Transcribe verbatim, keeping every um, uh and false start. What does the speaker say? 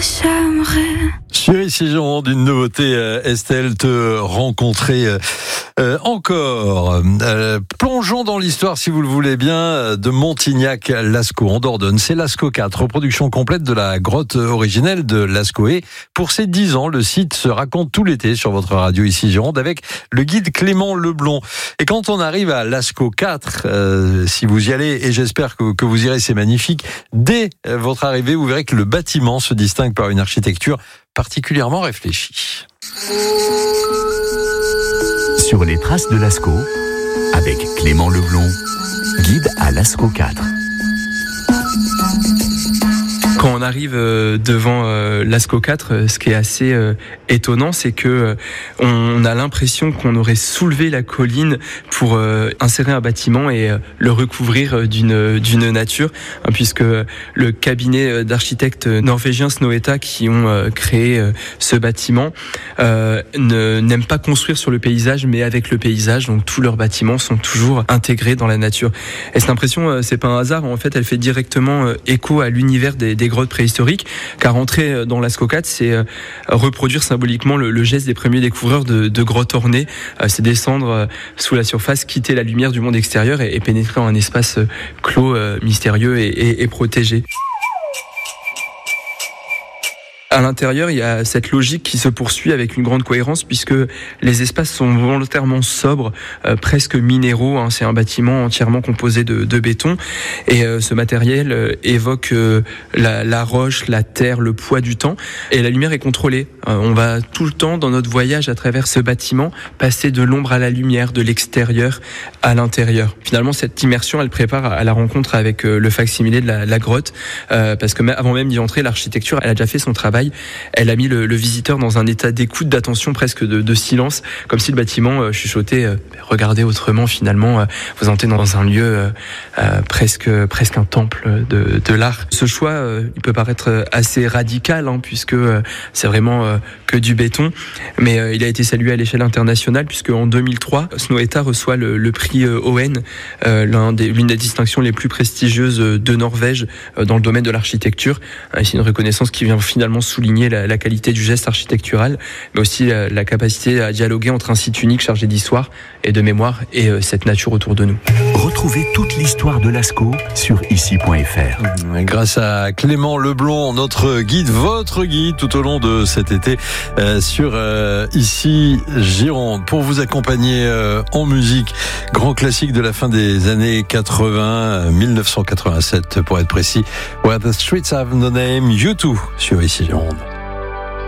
j'aimerais. Sur ici, Jean, d'une nouveauté, euh, Estelle, te rencontrer euh, euh, encore. Euh, plongeons dans l'histoire, si vous le voulez bien, de Montignac-Lascaux, en Dordogne. C'est Lascaux quatre, reproduction complète de la grotte originelle de Lascaux. Pour ses dix ans, le site se raconte tout l'été sur votre radio ici, Gironde, avec le guide Clément Leblond. Et quand on arrive à Lascaux quatre, euh, si vous y allez, et j'espère que, que vous irez, c'est magnifique, dès votre arrivée, vous verrez que le bâtiment se distingue par une architecture particulièrement réfléchie. Sur les traces de Lascaux, avec Clément Leblond, guide à Lascaux quatre. Quand on arrive devant Lascaux quatre, ce qui est assez étonnant, c'est que on a l'impression qu'on aurait soulevé la colline pour insérer un bâtiment et le recouvrir d'une d'une nature, puisque le cabinet d'architectes norvégiens Snøhetta qui ont créé ce bâtiment euh, ne, n'aiment pas construire sur le paysage, mais avec le paysage. Donc tous leurs bâtiments sont toujours intégrés dans la nature. Et cette impression, c'est pas un hasard. En fait, elle fait directement écho à l'univers des, des grottes préhistoriques, car entrer dans Lascaux quatre, c'est reproduire symboliquement le, le geste des premiers découvreurs de, de grottes ornées. C'est descendre sous la surface, quitter la lumière du monde extérieur et, et pénétrer dans un espace clos, mystérieux et, et, et protégé. À l'intérieur, il y a cette logique qui se poursuit avec une grande cohérence, puisque les espaces sont volontairement sobres, euh, presque minéraux. Hein. C'est un bâtiment entièrement composé de, de béton, et euh, ce matériel euh, évoque euh, la, la roche, la terre, le poids du temps, et la lumière est contrôlée. Euh, on va tout le temps, dans notre voyage à travers ce bâtiment, passer de l'ombre à la lumière, de l'extérieur à l'intérieur. Finalement, cette immersion, elle prépare à la rencontre avec euh, le facsimilé de la, la grotte, euh, parce que avant même d'y entrer, l'architecture, elle a déjà fait son travail. Elle a mis le, le visiteur dans un état d'écoute, d'attention, presque de, de silence, comme si le bâtiment euh, chuchotait euh, « Regardez autrement, finalement, euh, vous entrez dans un lieu euh, euh, presque presque un temple de, de l'art ». Ce choix, euh, il peut paraître assez radical, hein, puisque euh, c'est vraiment euh, que du béton, mais euh, il a été salué à l'échelle internationale, puisque en deux mille trois, Snøhetta reçoit le, le prix euh, Owen, euh, l'un des, l'une des distinctions les plus prestigieuses de Norvège euh, dans le domaine de l'architecture. Euh, c'est une reconnaissance qui vient finalement souligner La, la qualité du geste architectural, mais aussi la, la capacité à dialoguer entre un site unique chargé d'histoire et de mémoire et euh, cette nature autour de nous. Retrouvez toute l'histoire de Lascaux sur ici point f r. Grâce à Clément Leblond, notre guide, votre guide tout au long de cet été euh, sur euh, ici Gironde, pour vous accompagner euh, en musique. Grand classique de la fin des années quatre-vingts, dix-neuf cent quatre-vingt-sept pour être précis. Where the Streets Have No Name, U deux sur ici Gironde.